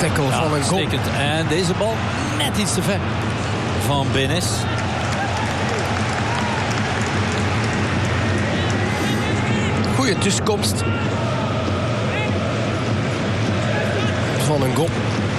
tackle van een goal. Uitstekend. En deze bal net iets te ver van Benes. Goeie tussenkomst van een goal.